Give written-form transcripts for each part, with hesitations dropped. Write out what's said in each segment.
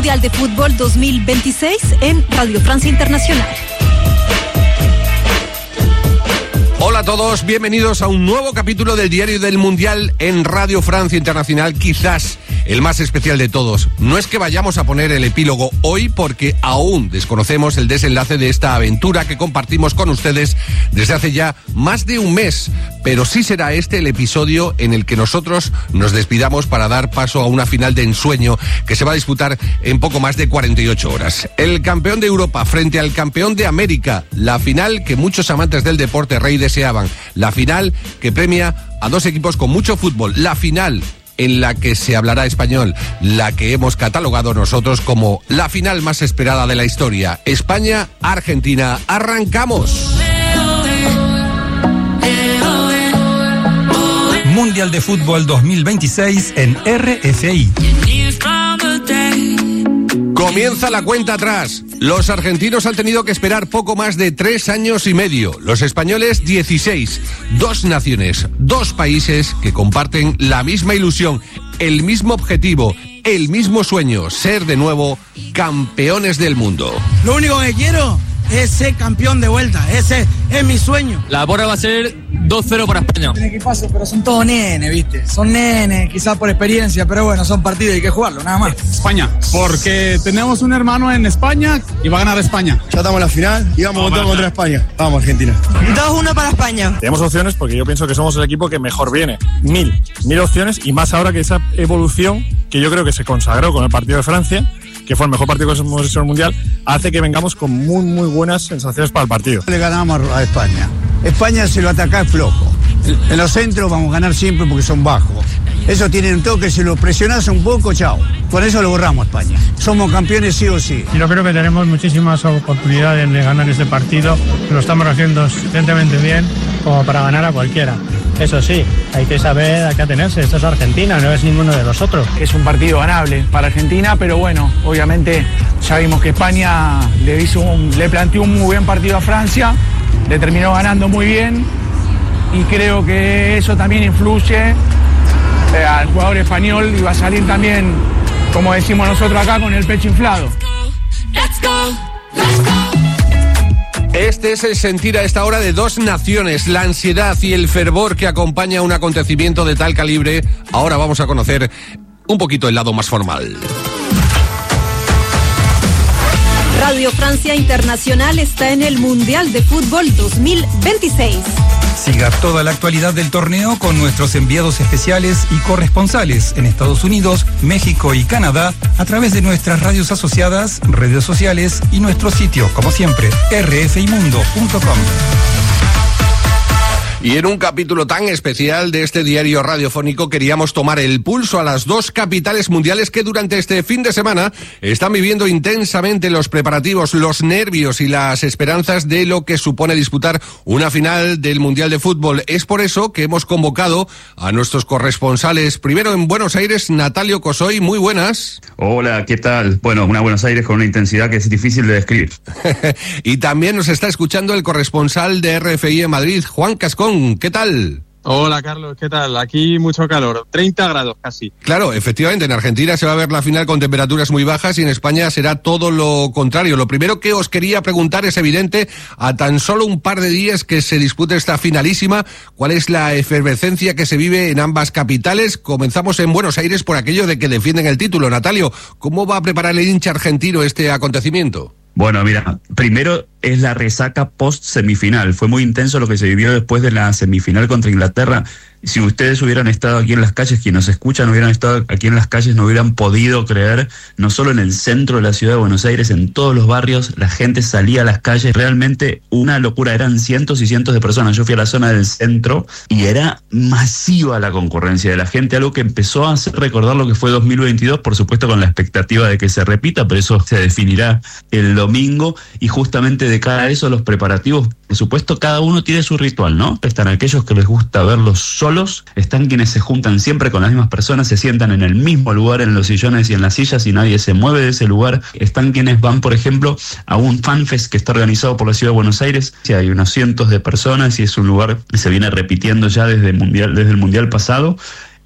Mundial de Fútbol 2026 en Radio Francia Internacional. Hola a todos, bienvenidos a un nuevo capítulo del Diario del Mundial en Radio Francia Internacional, quizás el más especial de todos. No es que vayamos a poner el epílogo hoy porque aún desconocemos el desenlace de esta aventura que compartimos con ustedes desde hace ya más de un mes, pero sí será este el episodio en el que nosotros nos despidamos para dar paso a una final de ensueño que se va a disputar en poco más de 48 horas. El campeón de Europa frente al campeón de América, la final que muchos amantes del deporte rey deseaban, la final que premia a dos equipos con mucho fútbol, la final en la que se hablará español, la que hemos catalogado nosotros como la final más esperada de la historia. España-Argentina, ¡arrancamos! Mundial de Fútbol 2026 en RFI. Comienza la cuenta atrás. Los argentinos han tenido que esperar poco más de 3 años y medio. Los españoles 16. 2 naciones, 2 países que comparten la misma ilusión, el mismo objetivo, el mismo sueño, ser de nuevo campeones del mundo. Lo único que quiero es ser campeón de vuelta. Ese es mi sueño. La porra va a ser 2-0 para España. Un equipazo, pero son todos nenes, ¿viste? Son nenes, quizás por experiencia, pero bueno, son partidos y hay que jugarlo, nada más. España, porque tenemos un hermano en España y va a ganar España. Ya estamos en la final y vamos a votar contra España. Vamos, Argentina. 2-1 para España. Tenemos opciones porque yo pienso que somos el equipo que mejor viene. Mil opciones, y más ahora que esa evolución que yo creo que se consagró con el partido de Francia, que fue el mejor partido que hemos hecho en el Mundial, hace que vengamos con muy buenas sensaciones para el partido. Le ganamos a España. España, si lo ataca, es flojo. En los centros vamos a ganar siempre porque son bajos. Eso tiene un toque, si lo presionás un poco, chao. Con eso lo borramos a España. Somos campeones sí o sí. Yo creo que tenemos muchísimas oportunidades de ganar este partido. Lo estamos haciendo suficientemente bien como para ganar a cualquiera. Eso sí, hay que saber a qué atenerse. Esto es Argentina, no es ninguno de los otros. Es un partido ganable para Argentina, pero bueno, obviamente ya vimos que España le planteó un muy buen partido a Francia, le terminó ganando muy bien, y creo que eso también influye al jugador español, y va a salir también, como decimos nosotros acá, con el pecho inflado. Este es el sentir a esta hora de 2 naciones, la ansiedad y el fervor que acompaña un acontecimiento de tal calibre. Ahora vamos a conocer un poquito el lado más formal. Radio Francia Internacional está en el Mundial de Fútbol 2026. Siga toda la actualidad del torneo con nuestros enviados especiales y corresponsales en Estados Unidos, México y Canadá a través de nuestras radios asociadas, redes sociales y nuestro sitio, como siempre, rfimundo.com. Y en un capítulo tan especial de este diario radiofónico queríamos tomar el pulso a las 2 capitales mundiales que durante este fin de semana están viviendo intensamente los preparativos, los nervios y las esperanzas de lo que supone disputar una final del Mundial de Fútbol. Es por eso que hemos convocado a nuestros corresponsales. Primero en Buenos Aires, Natalio Cosoy, muy buenas. Hola, ¿qué tal? Bueno, una Buenos Aires con una intensidad que es difícil de describir. Y también nos está escuchando el corresponsal de RFI en Madrid, Juan Cascón. ¿Qué tal? Hola, Carlos, ¿qué tal? Aquí mucho calor, 30 grados casi. Claro, efectivamente, en Argentina se va a ver la final con temperaturas muy bajas y en España será todo lo contrario. Lo primero que os quería preguntar es evidente, a tan solo un par de días que se dispute esta finalísima, ¿cuál es la efervescencia que se vive en ambas capitales? Comenzamos en Buenos Aires por aquello de que defienden el título. Natalio, ¿cómo va a preparar el hincha argentino este acontecimiento? Bueno, mira, primero es la resaca post-semifinal. Fue muy intenso lo que se vivió después de la semifinal contra Inglaterra. Si ustedes hubieran estado aquí en las calles, quienes nos escuchan hubieran estado aquí en las calles, no hubieran podido creer, no solo en el centro de la ciudad de Buenos Aires, en todos los barrios, la gente salía a las calles, realmente una locura, eran cientos y cientos de personas. Yo fui a la zona del centro y era masiva la concurrencia de la gente, algo que empezó a hacer recordar lo que fue 2022, por supuesto con la expectativa de que se repita, pero eso se definirá el domingo, y justamente de cara a eso los preparativos, por supuesto cada uno tiene su ritual, ¿no? Están aquellos que les gusta verlos solos, están quienes se juntan siempre con las mismas personas, se sientan en el mismo lugar en los sillones y en las sillas y nadie se mueve de ese lugar, están quienes van, por ejemplo, a un fanfest que está organizado por la ciudad de Buenos Aires, y hay unos cientos de personas y es un lugar que se viene repitiendo ya desde el mundial pasado.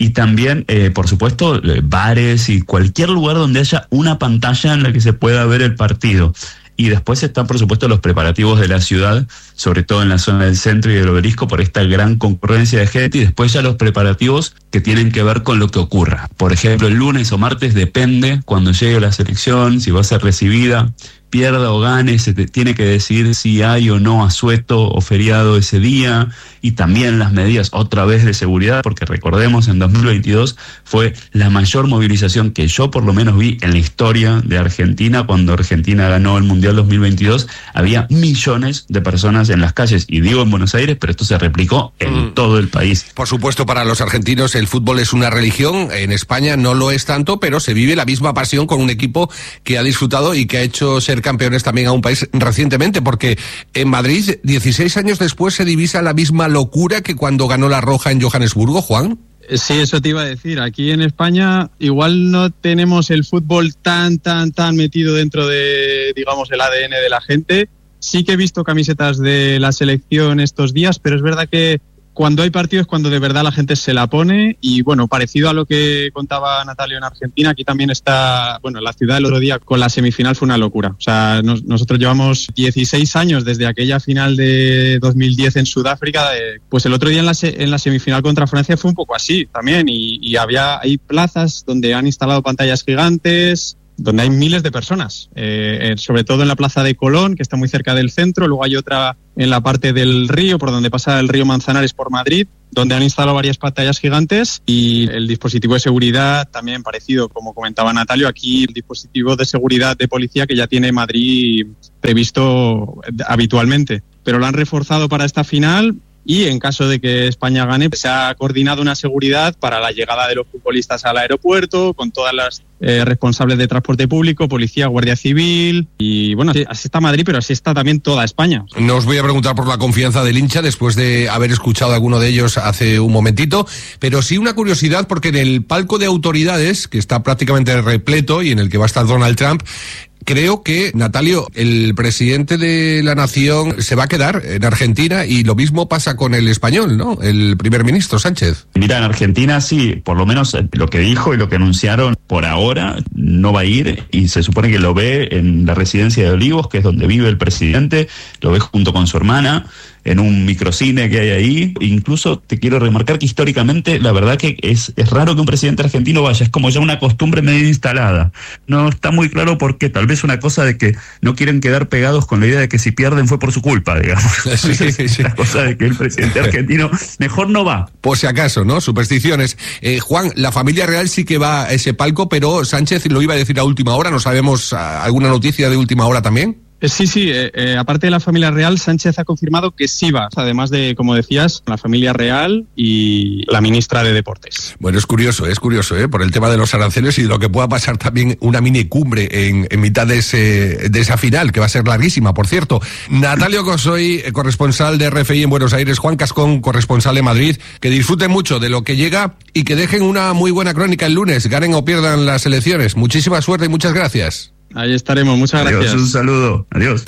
y también, por supuesto, bares y cualquier lugar donde haya una pantalla en la que se pueda ver el partido. Y después están, por supuesto, los preparativos de la ciudad, sobre todo en la zona del centro y del Obelisco, por esta gran concurrencia de gente, y después ya los preparativos que tienen que ver con lo que ocurra. Por ejemplo, el lunes o martes depende, cuando llegue la selección, si va a ser recibida, pierda o gane, se tiene que decidir si hay o no asueto o feriado ese día, y también las medidas otra vez de seguridad, porque recordemos, en 2022 fue la mayor movilización que yo por lo menos vi en la historia de Argentina. Cuando Argentina ganó el Mundial 2022, había millones de personas en las calles, y digo en Buenos Aires, pero esto se replicó en todo el país. Por supuesto, para los argentinos el fútbol es una religión, en España no lo es tanto, pero se vive la misma pasión con un equipo que ha disfrutado y que ha hecho ser campeones también a un país recientemente, porque en Madrid, 16 años después, se divisa la misma locura que cuando ganó la Roja en Johannesburgo, Juan. Sí, eso te iba a decir. Aquí en España igual no tenemos el fútbol tan metido dentro de, digamos, el ADN de la gente. Sí que he visto camisetas de la selección estos días, pero es verdad que cuando hay partidos, cuando de verdad la gente se la pone, y bueno, parecido a lo que contaba Natalio en Argentina, aquí también está, bueno, la ciudad el otro día con la semifinal fue una locura. O sea, nosotros llevamos 16 años desde aquella final de 2010 en Sudáfrica, pues el otro día en la semifinal contra Francia fue un poco así también, y hay plazas donde han instalado pantallas gigantes, donde hay miles de personas, sobre todo en la plaza de Colón, que está muy cerca del centro. Luego hay otra en la parte del río, por donde pasa el río Manzanares por Madrid, donde han instalado varias pantallas gigantes, y el dispositivo de seguridad también parecido, como comentaba Natalio, aquí el dispositivo de seguridad de policía que ya tiene Madrid previsto habitualmente, pero lo han reforzado para esta final. Y en caso de que España gane, se ha coordinado una seguridad para la llegada de los futbolistas al aeropuerto, con todas las responsables de transporte público, policía, guardia civil. Y bueno, así está Madrid, pero así está también toda España. No os voy a preguntar por la confianza del hincha después de haber escuchado a alguno de ellos hace un momentito, pero sí una curiosidad, porque en el palco de autoridades, que está prácticamente repleto y en el que va a estar Donald Trump, creo que, Natalio, el presidente de la nación se va a quedar en Argentina, y lo mismo pasa con el español, ¿no? El primer ministro Sánchez. Mira, en Argentina sí, por lo menos lo que dijo y lo que anunciaron por ahora, no va a ir, y se supone que lo ve en la residencia de Olivos, que es donde vive el presidente, lo ve junto con su hermana, en un microcine que hay ahí. Incluso te quiero remarcar que históricamente la verdad que es raro que un presidente argentino vaya, es como ya una costumbre medio instalada. No está muy claro por qué, tal vez una cosa de que no quieren quedar pegados con la idea de que si pierden fue por su culpa, digamos. Sí. La cosa de que el presidente argentino mejor no va. Por si acaso, ¿no? Supersticiones. Juan, la familia real sí que va a ese palco, pero Sánchez lo iba a decir a última hora. ¿No sabemos alguna noticia de última hora también? Sí, aparte de la familia real, Sánchez ha confirmado que sí va, además de, como decías, la familia real y la ministra de Deportes. Bueno, es curioso, por el tema de los aranceles y de lo que pueda pasar también una mini cumbre en mitad de esa final, que va a ser larguísima, por cierto. Natalio Cosoy, corresponsal de RFI en Buenos Aires, Juan Cascón, corresponsal de Madrid, que disfruten mucho de lo que llega y que dejen una muy buena crónica el lunes, ganen o pierdan las elecciones. Muchísima suerte y muchas gracias. Ahí estaremos, muchas gracias. Adiós, un saludo, adiós.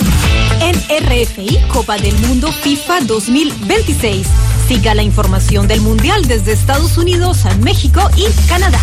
En RFI, Copa del Mundo FIFA 2026. Siga la información del Mundial desde Estados Unidos, México y Canadá.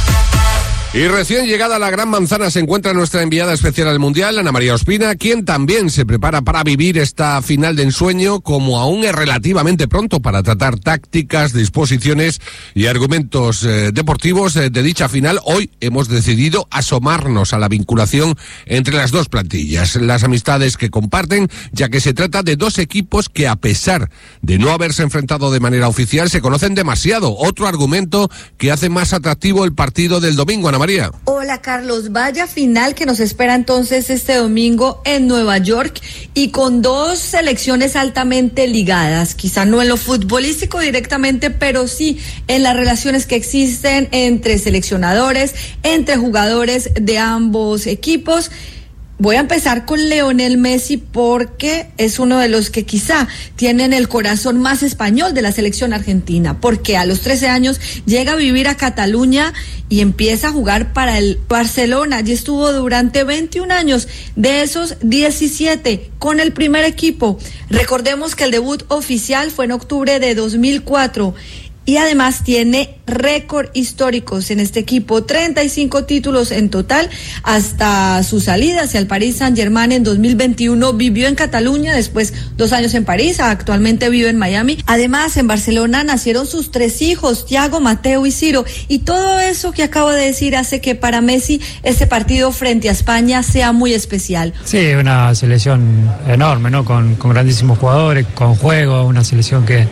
Y recién llegada a la Gran Manzana se encuentra nuestra enviada especial al Mundial, Ana María Ospina, quien también se prepara para vivir esta final de ensueño, como aún es relativamente pronto para tratar tácticas, disposiciones y argumentos deportivos de dicha final. Hoy hemos decidido asomarnos a la vinculación entre las dos plantillas, las amistades que comparten, ya que se trata de dos equipos que, a pesar de no haberse enfrentado de manera oficial, se conocen demasiado. Otro argumento que hace más atractivo el partido del domingo. Ana María. Hola Carlos, vaya final que nos espera entonces este domingo en Nueva York, y con dos selecciones altamente ligadas, quizá no en lo futbolístico directamente, pero sí en las relaciones que existen entre seleccionadores, entre jugadores de ambos equipos. Voy a empezar con Lionel Messi porque es uno de los que quizá tienen el corazón más español de la selección argentina, porque a los 13 años llega a vivir a Cataluña y empieza a jugar para el Barcelona. Allí estuvo durante 21 años, de esos 17 con el primer equipo. Recordemos que el debut oficial fue en octubre de 2004. y además tiene récord históricos en este equipo, 35 títulos en total hasta su salida hacia el Paris Saint-Germain en 2021. Vivió en Cataluña, después 2 años en París, actualmente vive en Miami. Además, en Barcelona nacieron sus 3 hijos, Thiago, Mateo y Ciro, y todo eso que acabo de decir hace que para Messi este partido frente a España sea muy especial. Sí, una selección enorme, ¿no? Con grandísimos jugadores, con juego, una selección que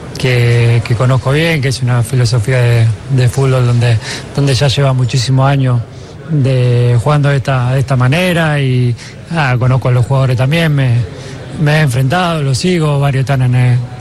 conozco bien, que es una filosofía de fútbol donde ya lleva muchísimos años jugando de esta manera, y conozco a los jugadores también, me he enfrentado, los sigo, varios están en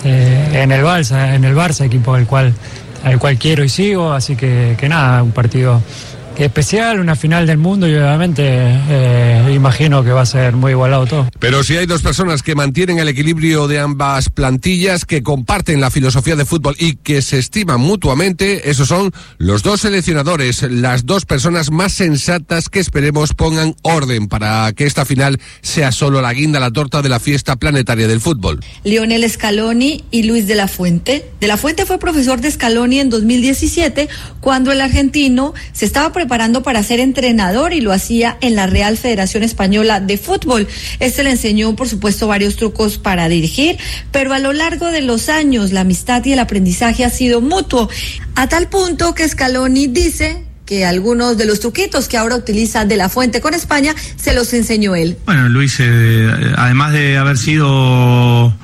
el Barça, equipo al cual quiero y sigo, así que nada, un partido especial, una final del mundo, y obviamente imagino que va a ser muy igualado todo. Pero si hay 2 personas que mantienen el equilibrio de ambas plantillas, que comparten la filosofía de fútbol y que se estiman mutuamente, esos son los 2 seleccionadores, las 2 personas más sensatas que esperemos pongan orden para que esta final sea solo la guinda a la torta de la fiesta planetaria del fútbol. Lionel Scaloni y Luis de la Fuente. De la Fuente fue profesor de Scaloni en 2017, cuando el argentino se estaba preparando para ser entrenador y lo hacía en la Real Federación Española de Fútbol. Le enseñó, por supuesto, varios trucos para dirigir, pero a lo largo de los años la amistad y el aprendizaje ha sido mutuo, a tal punto que Scaloni dice que algunos de los truquitos que ahora utiliza de la Fuente con España se los enseñó él. Bueno, Luis, además de haber sido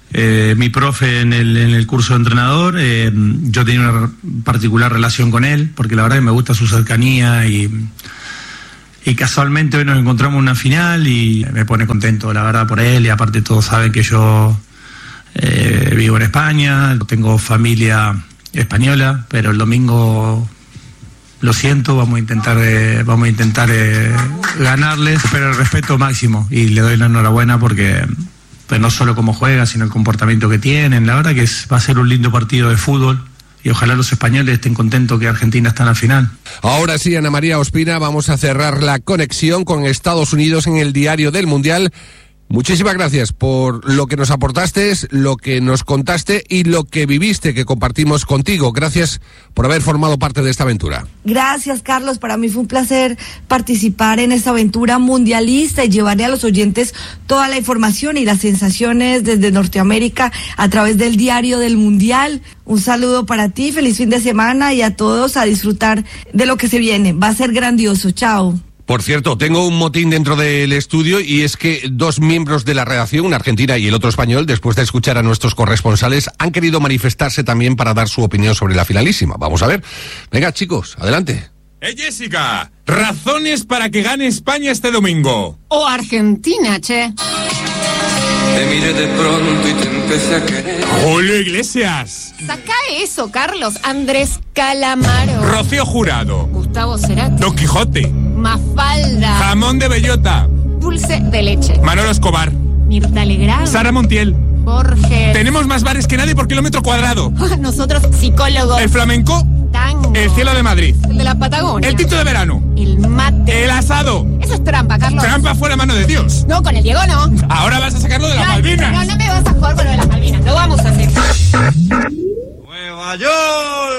mi profe en el curso de entrenador, yo tenía una particular relación con él, porque la verdad que me gusta su cercanía, y casualmente hoy nos encontramos en una final y me pone contento, la verdad, por él, y aparte todos saben que yo vivo en España, tengo familia española, pero el domingo, lo siento, vamos a intentar ganarles, pero el respeto máximo, y le doy la enhorabuena porque pues no solo cómo juega, sino el comportamiento que tienen. La verdad que va a ser un lindo partido de fútbol, y ojalá los españoles estén contentos que Argentina está en la final. Ahora sí, Ana María Ospina, vamos a cerrar la conexión con Estados Unidos en el Diario del Mundial. Muchísimas gracias por lo que nos aportaste, lo que nos contaste y lo que viviste, que compartimos contigo. Gracias por haber formado parte de esta aventura. Gracias, Carlos. Para mí fue un placer participar en esta aventura mundialista y llevarle a los oyentes toda la información y las sensaciones desde Norteamérica a través del Diario del Mundial. Un saludo para ti, feliz fin de semana, y a todos a disfrutar de lo que se viene. Va a ser grandioso. Chao. Por cierto, tengo un motín dentro del estudio, y es que 2 miembros de la redacción, una argentina y el otro español, después de escuchar a nuestros corresponsales, han querido manifestarse también para dar su opinión sobre la finalísima. Vamos a ver. Venga, chicos, adelante. Jessica, razones para que gane España este domingo. O Argentina, che. Te miré de pronto y te empecé a querer. Julio Iglesias. Saca eso, Carlos. Andrés Calamaro. Rocío Jurado. Gustavo Cerati. Don Quijote. Mafalda. Jamón de bellota. Dulce de leche. Manolo Escobar. Mirta Legrand. Sara Montiel. Borges. Tenemos más bares que nadie por kilómetro cuadrado. Nosotros, psicólogos. El flamenco. Tango. El cielo de Madrid. El de la Patagonia. El tinto de verano. El mate. El asado. Eso es trampa, Carlos. Trampa fuera, mano de Dios. No, con el Diego no. Ahora vas a sacarlo de las Malvinas. No me vas a jugar con lo de las Malvinas. Lo vamos a hacer. Nueva York.